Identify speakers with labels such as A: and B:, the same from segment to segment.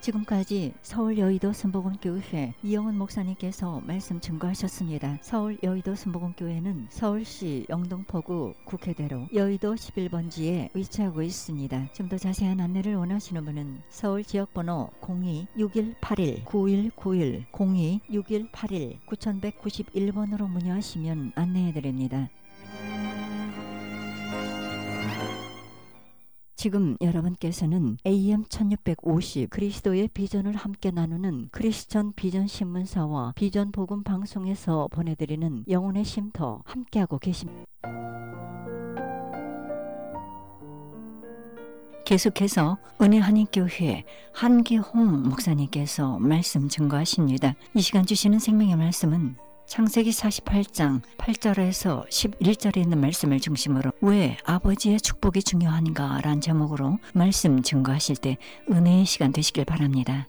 A: 지금까지 서울 여의도 순복음교회 이영훈 목사님께서 말씀 증거하셨습니다. 서울 여의도 순복음교회는 서울시 영등포구 국회대로 여의도 11번지에 위치하고 있습니다. 좀 더 자세한 안내를 원하시는 분은 서울 지역번호 02-6181-9191 02-6181-9191번으로 문의하시면 안내해드립니다. 지금 여러분께서는 AM 1650 그리스도의 비전을 함께 나누는 크리스천 비전 신문사와 비전 복음 방송에서 보내드리는 영혼의 쉼터 함께하고 계십니다. 계속해서 은혜 한인교회 한기홍 목사님께서 말씀 증거하십니다. 이 시간 주시는 생명의 말씀은 창세기 48장 8절에서 11절에 있는 말씀을 중심으로 왜 아버지의 축복이 중요한가 라는 제목으로 말씀 증거하실 때 은혜의 시간 되시길 바랍니다.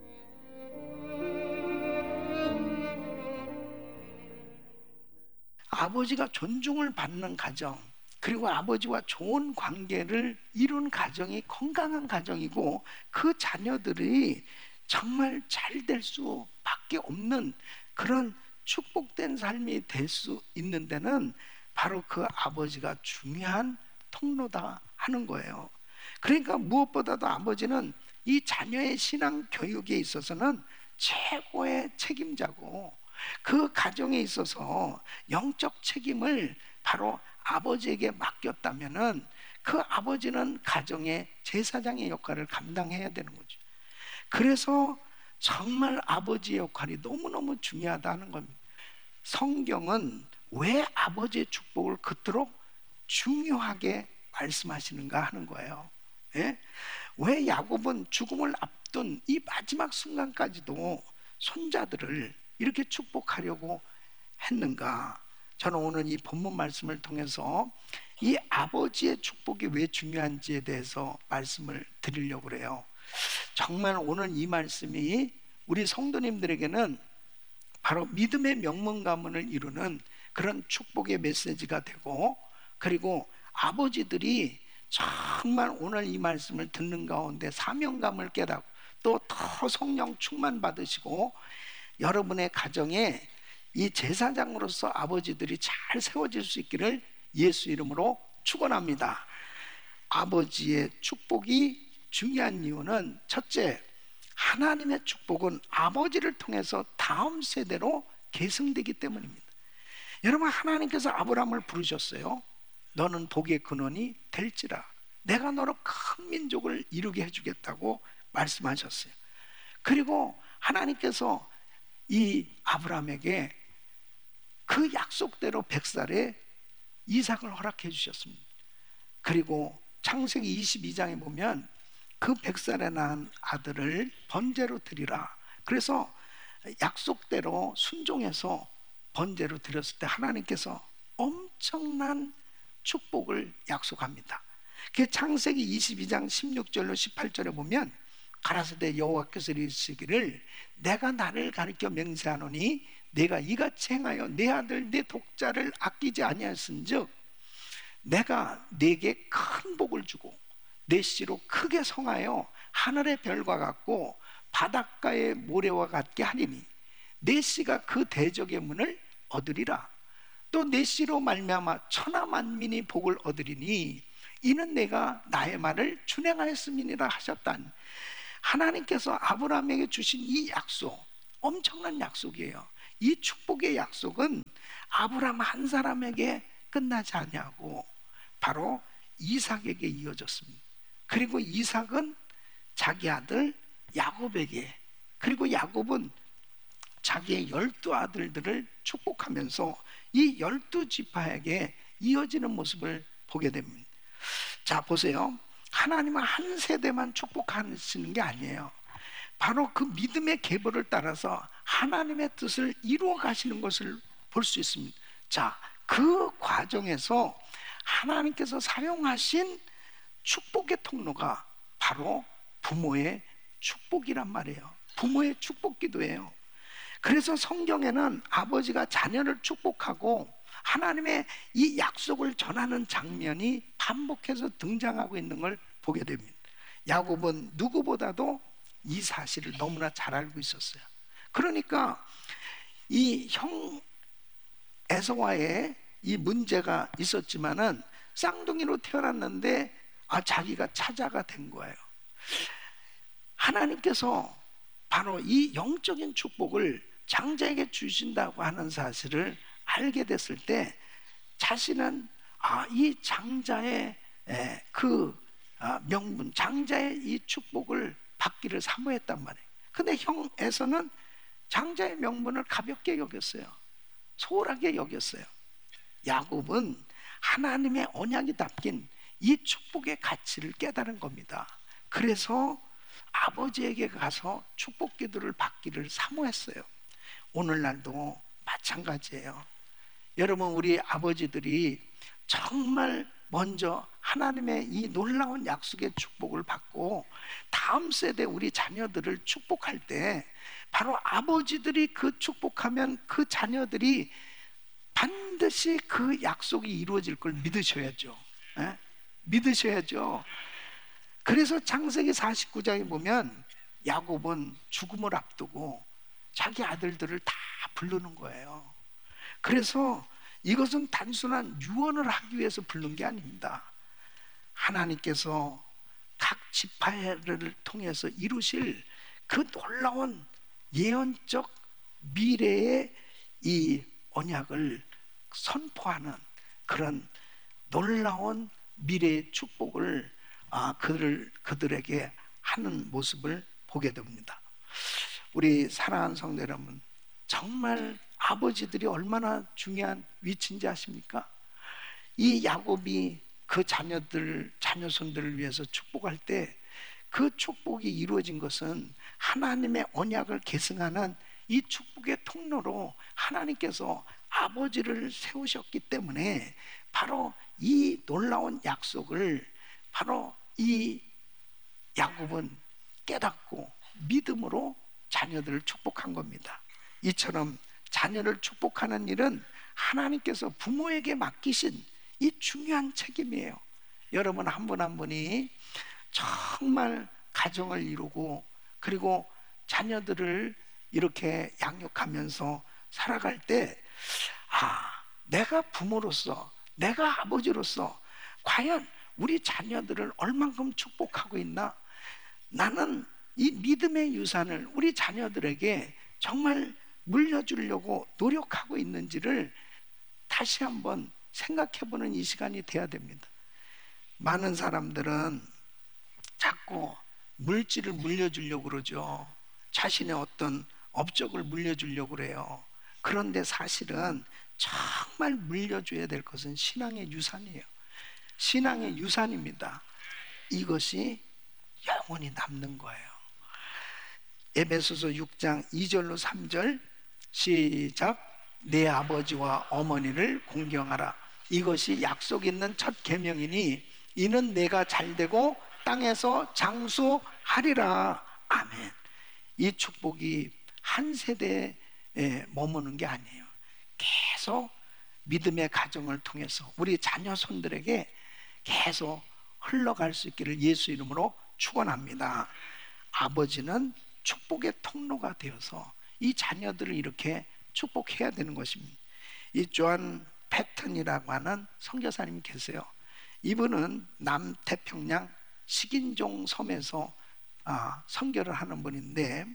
B: 아버지가 존중을 받는 가정, 그리고 아버지와 좋은 관계를 이룬 가정이 건강한 가정이고 그 자녀들이 정말 잘 될 수밖에 없는 그런 축복된 삶이 될 수 있는 데는 바로 그 아버지가 중요한 통로다 하는 거예요. 그러니까 무엇보다도 아버지는 이 자녀의 신앙 교육에 있어서는 최고의 책임자고 그 가정에 있어서 영적 책임을 바로 아버지에게 맡겼다면은 그 아버지는 가정의 제사장의 역할을 감당해야 되는 거죠. 그래서 정말 아버지의 역할이 너무너무 중요하다는 겁니다. 성경은 왜 아버지의 축복을 그토록 중요하게 말씀하시는가 하는 거예요. 예? 왜 야곱은 죽음을 앞둔 이 마지막 순간까지도 손자들을 이렇게 축복하려고 했는가? 저는 오늘 이 본문 말씀을 통해서 이 아버지의 축복이 왜 중요한지에 대해서 말씀을 드리려고 그래요. 정말 오늘 이 말씀이 우리 성도님들에게는 바로 믿음의 명문 가문을 이루는 그런 축복의 메시지가 되고, 그리고 아버지들이 정말 오늘 이 말씀을 듣는 가운데 사명감을 깨닫고 또 더 성령 충만 받으시고 여러분의 가정에 이 제사장으로서 아버지들이 잘 세워질 수 있기를 예수 이름으로 축원합니다. 아버지의 축복이 중요한 이유는 첫째, 하나님의 축복은 아버지를 통해서 다음 세대로 계승되기 때문입니다. 여러분, 하나님께서 아브라함을 부르셨어요. 너는 복의 근원이 될지라, 내가 너로 큰 민족을 이루게 해주겠다고 말씀하셨어요. 그리고 하나님께서 이 아브라함에게 그 약속대로 100살에 이삭을 허락해 주셨습니다. 그리고 창세기 22장에 보면 그 100살에 낳은 아들을 번제로 드리라. 그래서 약속대로 순종해서 번제로 드렸을 때 하나님께서 엄청난 축복을 약속합니다. 그 창세기 22장 16절로 18절에 보면 가라사대 여호와께서 이르시기를 내가 나를 가리켜 맹세하노니 내가 이같이 행하여 내 아들 내 독자를 아끼지 아니하였은즉 내가 네게 큰 복을 주고 내 씨로 크게 성하여 하늘의 별과 같고 바닷가의 모래와 같게 하리니 내 씨가 그 대적의 문을 얻으리라. 또 내 씨로 말미암아 천하 만민이 복을 얻으리니 이는 내가 나의 말을 준행하였음이니라 하셨다니. 하나님께서 아브라함에게 주신 이 약속, 엄청난 약속이에요. 이 축복의 약속은 아브라함 한 사람에게 끝나지 아니하고 바로 이삭에게 이어졌습니다. 그리고 이삭은 자기 아들 야곱에게, 그리고 야곱은 자기의 12아들들을 축복하면서 이 12지파에게 이어지는 모습을 보게 됩니다. 자, 보세요. 하나님은 한 세대만 축복하시는 게 아니에요. 바로 그 믿음의 계보를 따라서 하나님의 뜻을 이루어 가시는 것을 볼 수 있습니다. 자, 그 과정에서 하나님께서 사용하신 축복의 통로가 바로 부모의 축복이란 말이에요. 부모의 축복 기도예요. 그래서 성경에는 아버지가 자녀를 축복하고 하나님의 이 약속을 전하는 장면이 반복해서 등장하고 있는 걸 보게 됩니다. 야곱은 누구보다도 이 사실을 너무나 잘 알고 있었어요. 그러니까 이 형 에서와의 이 문제가 있었지만은 쌍둥이로 태어났는데 자기가 차자가 된 거예요. 하나님께서 바로 이 영적인 축복을 장자에게 주신다고 하는 사실을 알게 됐을 때 자신은 이 장자의 그 명분, 장자의 이 축복을 받기를 사모했단 말이에요. 근데 형 에서는 장자의 명분을 가볍게 여겼어요. 소홀하게 여겼어요. 야곱은 하나님의 언약이 담긴 이 축복의 가치를 깨달은 겁니다. 그래서 아버지에게 가서 축복 기도를 받기를 사모했어요. 오늘날도 마찬가지예요. 여러분, 우리 아버지들이 정말 먼저 하나님의 이 놀라운 약속의 축복을 받고 다음 세대 우리 자녀들을 축복할 때 바로 아버지들이 그 축복하면 그 자녀들이 반드시 그 약속이 이루어질 걸 믿으셔야죠. 믿으셔야죠. 그래서 창세기 49장에 보면 야곱은 죽음을 앞두고 자기 아들들을 다 부르는 거예요. 그래서 이것은 단순한 유언을 하기 위해서 부른 게 아닙니다. 하나님께서 각 지파를 통해서 이루실 그 놀라운 예언적 미래의 이 언약을 선포하는 그런 놀라운 미래의 축복을 그들에게 하는 모습을 보게 됩니다. 우리 사랑하는 성도 여러분, 정말 아버지들이 얼마나 중요한 위치인지 아십니까? 이 야곱이 그 자녀손들을 위해서 축복할 때 그 축복이 이루어진 것은 하나님의 언약을 계승하는 이 축복의 통로로 하나님께서 아버지를 세우셨기 때문에 바로 이 놀라운 약속을 바로 이 야곱은 깨닫고 믿음으로 자녀들을 축복한 겁니다. 이처럼 자녀를 축복하는 일은 하나님께서 부모에게 맡기신 이 중요한 책임이에요. 여러분 한 분 한 분이 정말 가정을 이루고 그리고 자녀들을 이렇게 양육하면서 살아갈 때 내가 부모로서, 내가 아버지로서 과연 우리 자녀들을 얼만큼 축복하고 있나? 나는 이 믿음의 유산을 우리 자녀들에게 정말 물려주려고 노력하고 있는지를 다시 한번 생각해보는 이 시간이 돼야 됩니다. 많은 사람들은 자꾸 물질을 물려주려고 그러죠. 자신의 어떤 업적을 물려주려고 그래요. 그런데 사실은 정말 물려줘야 될 것은 신앙의 유산이에요. 신앙의 유산입니다. 이것이 영원히 남는 거예요. 에베소서 6장 2절로 3절 시작. 내 아버지와 어머니를 공경하라. 이것이 약속 있는 첫 계명이니 이는 내가 잘되고 땅에서 장수하리라. 아멘. 이 축복이 한 세대에 머무는 게 아니에요. 계속 믿음의 가정을 통해서 우리 자녀 손들에게 계속 흘러갈 수 있기를 예수 이름으로 축원합니다. 아버지는 축복의 통로가 되어서 이 자녀들을 이렇게 축복해야 되는 것입니다. 이 존 패턴이라고 하는 선교사님이 계세요. 이분은 남태평양 식인종 섬에서 선교를 하는 분인데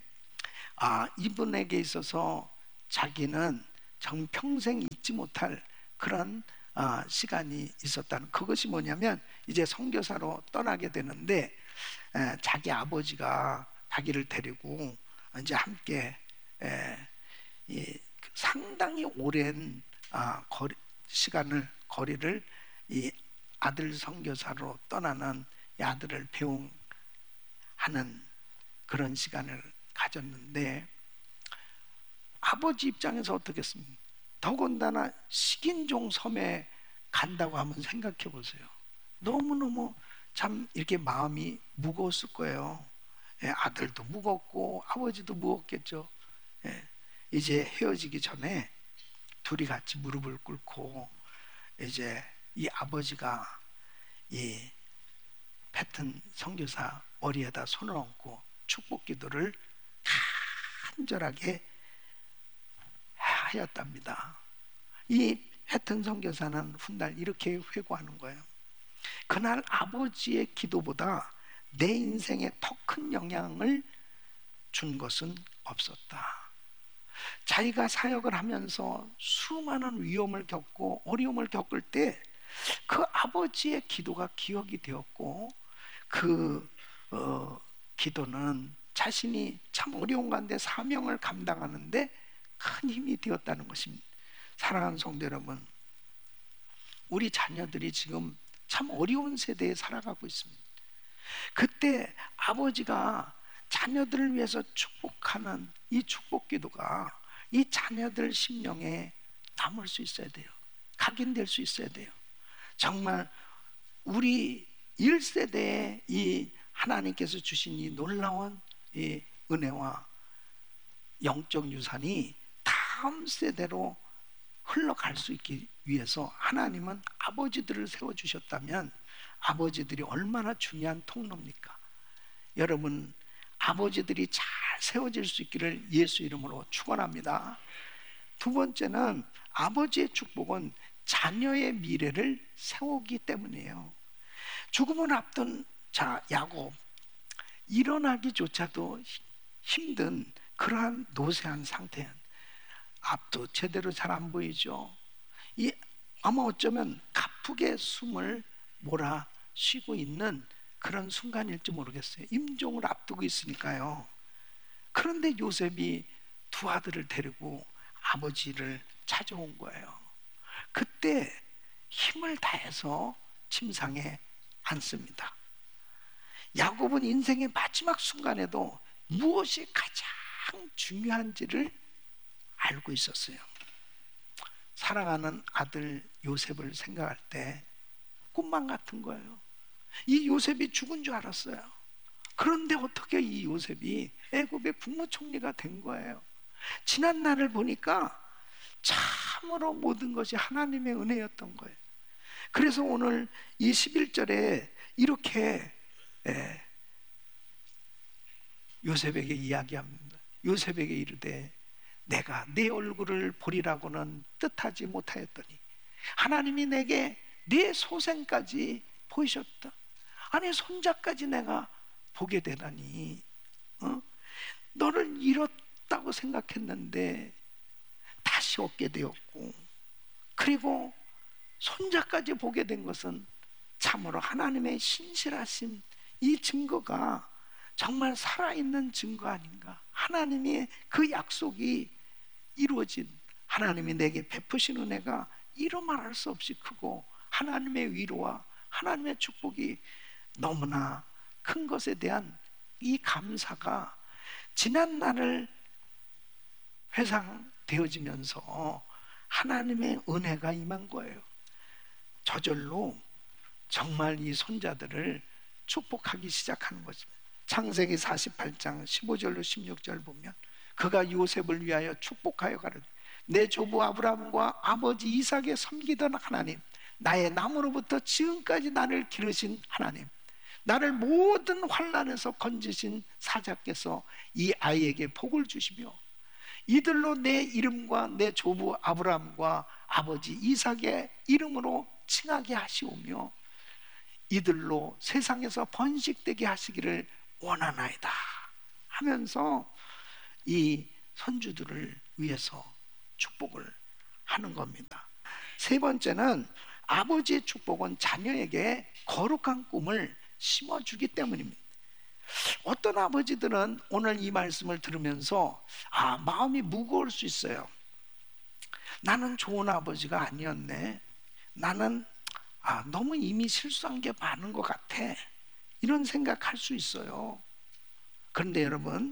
B: 이분에게 있어서 자기는 정평생 잊지 못할 그런 시간이 있었다는, 그것이 뭐냐면 이제 선교사로 떠나게 되는데 자기 아버지가 자기를 데리고 이제 함께 상당히 오랜 거리를 이 아들 선교사로 떠나는 이 아들을 배웅하는 그런 시간을 가졌는데 아버지 입장에서 어떻겠습니까? 더군다나 식인종 섬에 간다고 한번 생각해 보세요. 너무너무 참 이렇게 마음이 무거웠을 거예요. 아들도 무겁고 아버지도 무겁겠죠. 이제 헤어지기 전에 둘이 같이 무릎을 꿇고 이제 이 아버지가 이 패튼 선교사 머리에다 손을 얹고 축복 기도를 간절하게 하였답니다. 이 해튼 선교사는 훗날 이렇게 회고하는 거예요. 그날 아버지의 기도보다 내 인생에 더 큰 영향을 준 것은 없었다. 자기가 사역을 하면서 수많은 위험을 겪고 어려움을 겪을 때 그 아버지의 기도가 기억이 되었고, 그 기도는 자신이 참 어려운 가운데 사명을 감당하는데 큰 힘이 되었다는 것입니다. 사랑하는 성도 여러분, 우리 자녀들이 지금 참 어려운 세대에 살아가고 있습니다. 그때 아버지가 자녀들을 위해서 축복하는 이 축복 기도가 이 자녀들 심령에 남을 수 있어야 돼요. 각인될 수 있어야 돼요. 정말 우리 1세대에 이 하나님께서 주신 이 놀라운 이 은혜와 영적 유산이 다음 세대로 흘러갈 수 있기 위해서 하나님은 아버지들을 세워주셨다면 아버지들이 얼마나 중요한 통로입니까? 여러분, 아버지들이 잘 세워질 수 있기를 예수 이름으로 축원합니다. 두 번째는 아버지의 축복은 자녀의 미래를 세우기 때문이에요. 죽음을 앞둔 야곱, 일어나기조차도 힘든 그러한 노쇠한 상태는 앞도 제대로 잘 안 보이죠. 아마 어쩌면 가쁘게 숨을 몰아 쉬고 있는 그런 순간일지 모르겠어요. 임종을 앞두고 있으니까요. 그런데 요셉이 두 아들을 데리고 아버지를 찾아온 거예요. 그때 힘을 다해서 침상에 앉습니다. 야곱은 인생의 마지막 순간에도 무엇이 가장 중요한지를 알고 있었어요. 사랑하는 아들 요셉을 생각할 때 꿈만 같은 거예요. 이 요셉이 죽은 줄 알았어요. 그런데 어떻게 이 요셉이 애굽의 국무총리가 된 거예요. 지난 날을 보니까 참으로 모든 것이 하나님의 은혜였던 거예요. 그래서 오늘 이 11절에 이렇게 요셉에게 이야기합니다. 요셉에게 이르되 내가 네 얼굴을 보리라고는 뜻하지 못하였더니 하나님이 내게 네 소생까지 보이셨다. 아니 손자까지 내가 보게 되다니, 너를 잃었다고 생각했는데 다시 얻게 되었고, 그리고 손자까지 보게 된 것은 참으로 하나님의 신실하심, 이 증거가 정말 살아있는 증거 아닌가. 하나님의 그 약속이 이루어진, 하나님이 내게 베푸신 은혜가 이루 말할 수 없이 크고 하나님의 위로와 하나님의 축복이 너무나 큰 것에 대한 이 감사가 지난 날을 회상되어지면서 하나님의 은혜가 임한 거예요. 저절로 정말 이 손자들을 축복하기 시작하는 것입니다. 창세기 48장 15절로 16절 보면 그가 요셉을 위하여 축복하여 가르되 내 조부 아브라함과 아버지 이삭에 섬기던 하나님, 나의 남으로부터 지금까지 나를 기르신 하나님, 나를 모든 환난에서 건지신 사자께서 이 아이에게 복을 주시며 이들로 내 이름과 내 조부 아브라함과 아버지 이삭의 이름으로 칭하게 하시오며 이들로 세상에서 번식되게 하시기를 원하나이다 하면서 이 선주들을 위해서 축복을 하는 겁니다. 세 번째는 아버지의 축복은 자녀에게 거룩한 꿈을 심어주기 때문입니다. 어떤 아버지들은 오늘 이 말씀을 들으면서 마음이 무거울 수 있어요. 나는 좋은 아버지가 아니었네. 나는 너무 이미 실수한 게 많은 것 같아. 이런 생각할 수 있어요. 그런데 여러분,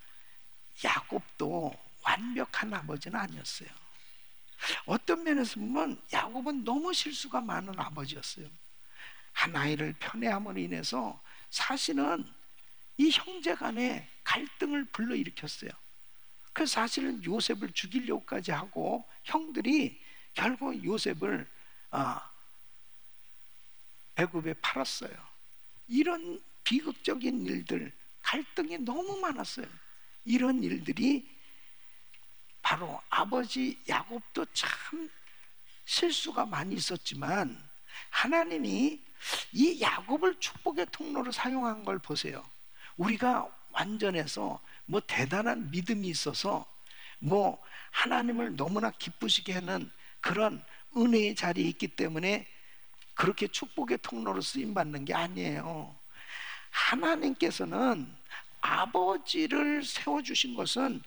B: 야곱도 완벽한 아버지는 아니었어요. 어떤 면에서 보면 야곱은 너무 실수가 많은 아버지였어요. 한 아이를 편애함으로 인해서 사실은 이 형제 간에 갈등을 불러일으켰어요. 그래서 사실은 요셉을 죽이려고까지 하고 형들이 결국 요셉을 애굽에 팔았어요. 이런 비극적인 일들, 갈등이 너무 많았어요. 이런 일들이 바로 아버지 야곱도 참 실수가 많이 있었지만 하나님이 이 야곱을 축복의 통로로 사용한 걸 보세요. 우리가 완전해서 뭐 대단한 믿음이 있어서 뭐 하나님을 너무나 기쁘시게 하는 그런 은혜의 자리에 있기 때문에 그렇게 축복의 통로로 쓰임 받는 게 아니에요. 하나님께서는 아버지를 세워주신 것은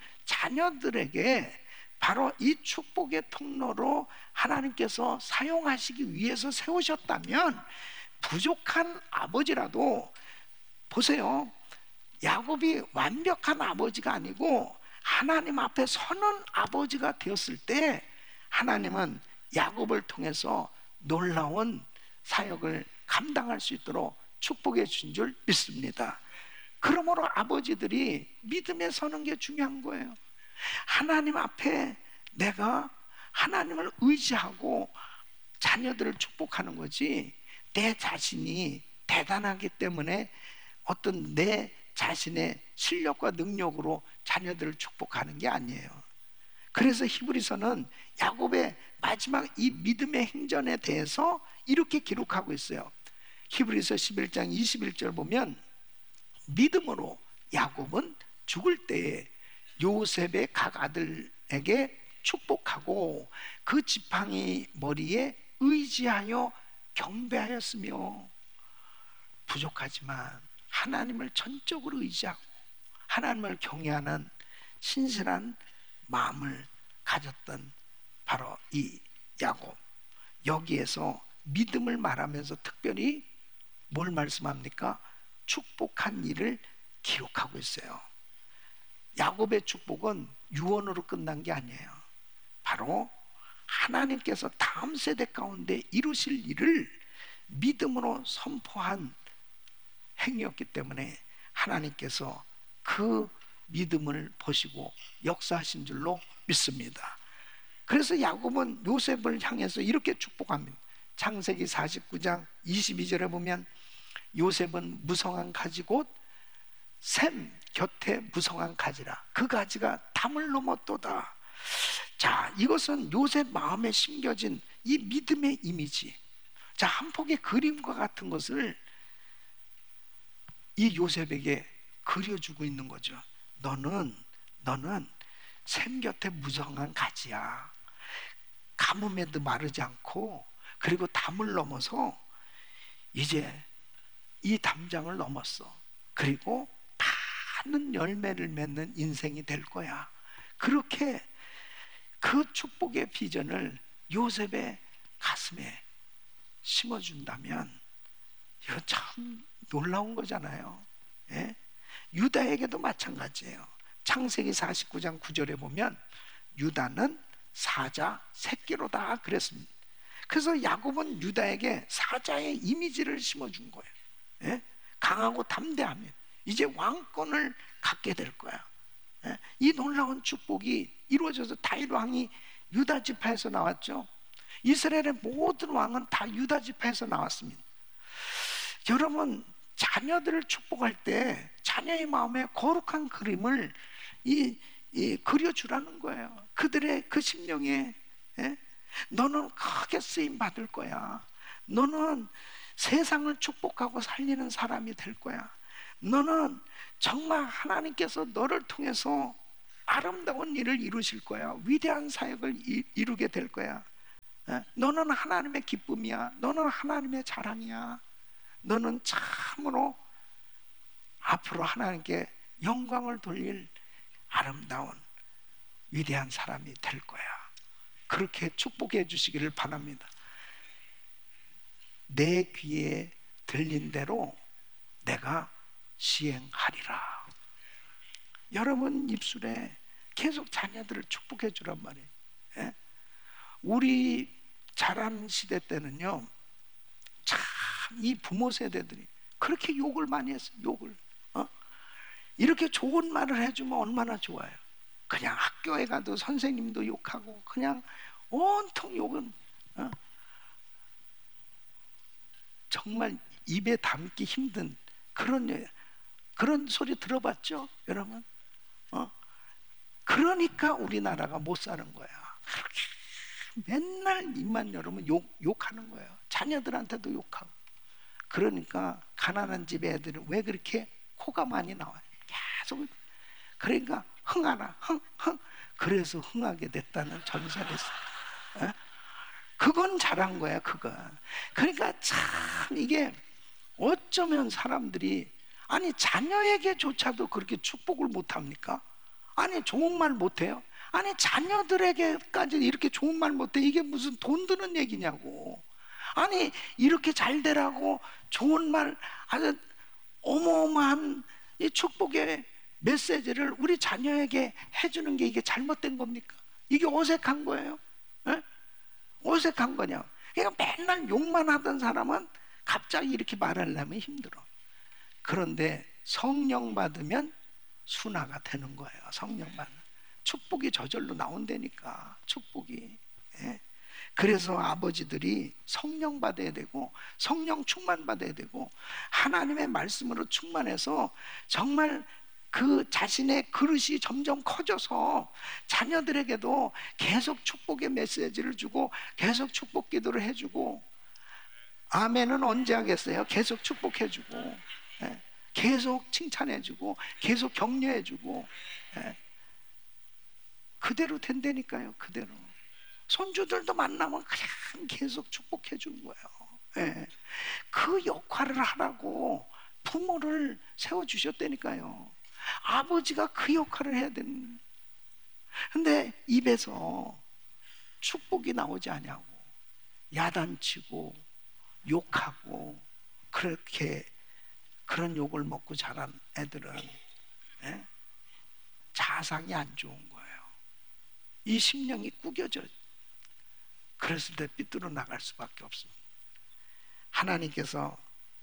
B: 자녀들에게 바로 이 축복의 통로로 하나님께서 사용하시기 위해서 세우셨다면 부족한 아버지라도 보세요. 야곱이 완벽한 아버지가 아니고 하나님 앞에 서는 아버지가 되었을 때 하나님은 야곱을 통해서 놀라운 사역을 감당할 수 있도록 축복해 준 줄 믿습니다. 그러므로 아버지들이 믿음에 서는 게 중요한 거예요. 하나님 앞에 내가 하나님을 의지하고 자녀들을 축복하는 거지, 내 자신이 대단하기 때문에 어떤 내 자신의 실력과 능력으로 자녀들을 축복하는 게 아니에요. 그래서 히브리서는 야곱의 마지막 이 믿음의 행전에 대해서 이렇게 기록하고 있어요. 히브리서 11장 21절 보면 믿음으로 야곱은 죽을 때에 요셉의 각 아들에게 축복하고 그 지팡이 머리에 의지하여 경배하였으며, 부족하지만 하나님을 전적으로 의지하고 하나님을 경외하는 신실한 마음을 가졌던 바로 이 야곱, 여기에서 믿음을 말하면서 특별히 뭘 말씀합니까? 축복한 일을 기록하고 있어요. 야곱의 축복은 유언으로 끝난 게 아니에요. 바로 하나님께서 다음 세대 가운데 이루실 일을 믿음으로 선포한 행위였기 때문에 하나님께서 그 믿음을 보시고 역사하신 줄로 믿습니다. 그래서 야곱은 요셉을 향해서 이렇게 축복합니다. 창세기 49장 22절에 보면 요셉은 무성한 가지 곧 샘 곁에 무성한 가지라, 그 가지가 담을 넘었도다. 자, 이것은 요셉 마음에 심겨진 이 믿음의 이미지, 자, 한 폭의 그림과 같은 것을 이 요셉에게 그려주고 있는 거죠. 너는 샘 곁에 무성한 가지야. 가뭄에도 마르지 않고, 그리고 담을 넘어서 이제 이 담장을 넘었어. 그리고 많은 열매를 맺는 인생이 될 거야. 그렇게 그 축복의 비전을 요셉의 가슴에 심어준다면 이거 참 놀라운 거잖아요. 예? 유다에게도 마찬가지예요. 창세기 49장 9절에 보면 유다는 사자 새끼로다 그랬습니다. 그래서 야곱은 유다에게 사자의 이미지를 심어준 거예요. 예? 강하고 담대하면 이제 왕권을 갖게 될 거야. 예? 이 놀라운 축복이 이루어져서 다윗 왕이 유다 지파에서 나왔죠. 이스라엘의 모든 왕은 다 유다 지파에서 나왔습니다. 여러분, 자녀들을 축복할 때 자녀의 마음에 거룩한 그림을 그려주라는 거예요. 그들의 그 심령에, 예? 너는 크게 쓰임 받을 거야. 너는 세상을 축복하고 살리는 사람이 될 거야. 너는 정말 하나님께서 너를 통해서 아름다운 일을 이루실 거야. 위대한 사역을 이루게 될 거야. 너는 하나님의 기쁨이야. 너는 하나님의 자랑이야. 너는 참으로 앞으로 하나님께 영광을 돌릴 아름다운 위대한 사람이 될 거야. 그렇게 축복해 주시기를 바랍니다. 내 귀에 들린 대로 내가 시행하리라. 여러분 입술에 계속 자녀들을 축복해 주란 말이에요. 예? 우리 자라는 시대 때는요, 참 이 부모 세대들이 그렇게 욕을 많이 했어요. 욕을. 이렇게 좋은 말을 해주면 얼마나 좋아요. 그냥 학교에 가도 선생님도 욕하고 그냥 온통 욕은, 정말 입에 담기 힘든 그런 소리 들어봤죠, 여러분? 그러니까 우리나라가 못 사는 거야. 그렇게 맨날 입만 열으면 욕하는 거예요. 자녀들한테도 욕하고. 그러니까 가난한 집 애들은 왜 그렇게 코가 많이 나와요? 계속. 그러니까 흥하나 흥. 그래서 흥하게 됐다는 전설이 있어요. 그건 잘한 거야, 그건. 그러니까 참 이게 어쩌면 사람들이, 아니 자녀에게조차도 그렇게 축복을 못 합니까? 아니 좋은 말 못 해요? 아니 자녀들에게까지 이렇게 좋은 말 못 해? 이게 무슨 돈 드는 얘기냐고. 아니 이렇게 잘 되라고 좋은 말, 아주 어마어마한 이 축복의 메시지를 우리 자녀에게 해주는 게 이게 잘못된 겁니까? 이게 어색한 거예요? 에? 어색한 거냐? 그러니까 맨날 욕만 하던 사람은 갑자기 이렇게 말하려면 힘들어. 그런데 성령 받으면 순화가 되는 거예요. 성령 받으면 축복이 저절로 나온다니까. 축복이. 예? 그래서 아버지들이 성령 받아야 되고 성령 충만 받아야 되고 하나님의 말씀으로 충만해서 정말 그 자신의 그릇이 점점 커져서 자녀들에게도 계속 축복의 메시지를 주고 계속 축복 기도를 해주고, 아멘은 언제 하겠어요? 계속 축복해주고, 예? 계속 칭찬해주고 계속 격려해주고, 예? 그대로 된다니까요. 그대로. 손주들도 만나면 그냥 계속 축복해 주는 거예요. 예. 그 역할을 하라고 부모를 세워주셨다니까요. 아버지가 그 역할을 해야 되는. 근데 입에서 축복이 나오지 않냐고 야단치고 욕하고 그렇게 그런 욕을 먹고 자란 애들은, 예? 자상이 안 좋은 거예요. 이 심령이 구겨져. 그랬을 때 삐뚤어 나갈 수밖에 없습니다. 하나님께서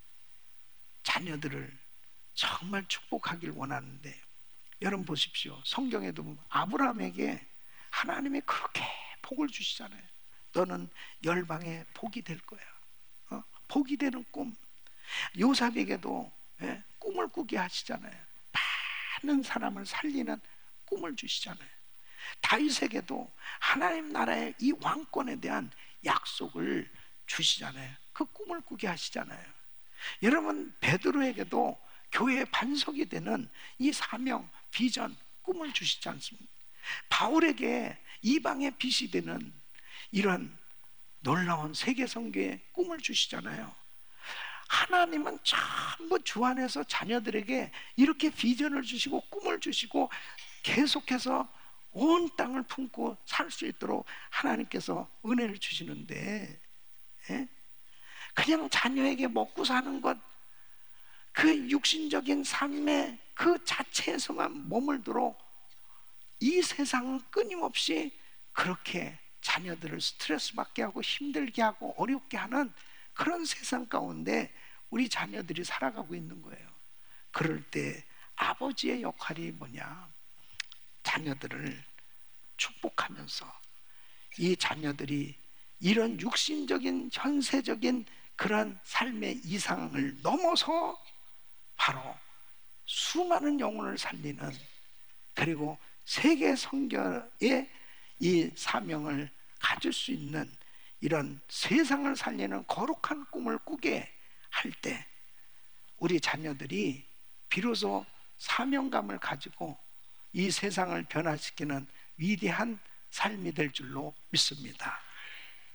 B: 자녀들을 정말 축복하길 원하는데, 여러분 보십시오. 성경에도 보면 아브라함에게 하나님이 그렇게 복을 주시잖아요. 너는 열방의 복이 될 거야. 복이 되는 꿈. 요셉에게도, 예? 꿈을 꾸게 하시잖아요. 많은 사람을 살리는 꿈을 주시잖아요. 다윗에게도 하나님 나라의 이 왕권에 대한 약속을 주시잖아요. 그 꿈을 꾸게 하시잖아요. 여러분 베드로에게도 교회의 반석이 되는 이 사명, 비전, 꿈을 주시지 않습니까? 바울에게 이방의 빛이 되는 이런 놀라운 세계 선교의 꿈을 주시잖아요. 하나님은 전부 주 안에서 자녀들에게 이렇게 비전을 주시고 꿈을 주시고 계속해서 온 땅을 품고 살 수 있도록 하나님께서 은혜를 주시는데, 예? 그냥 자녀에게 먹고 사는 것, 그 육신적인 삶의 그 자체에서만 머물도록 이 세상은 끊임없이 그렇게 자녀들을 스트레스 받게 하고 힘들게 하고 어렵게 하는 그런 세상 가운데 우리 자녀들이 살아가고 있는 거예요. 그럴 때 아버지의 역할이 뭐냐? 자녀들을 축복하면서 이 자녀들이 이런 육신적인 현세적인 그런 삶의 이상을 넘어서 바로 수많은 영혼을 살리는, 그리고 세계 선교의 이 사명을 가질 수 있는 이런 세상을 살리는 거룩한 꿈을 꾸게 할 때 우리 자녀들이 비로소 사명감을 가지고 이 세상을 변화시키는 위대한 삶이 될 줄로 믿습니다.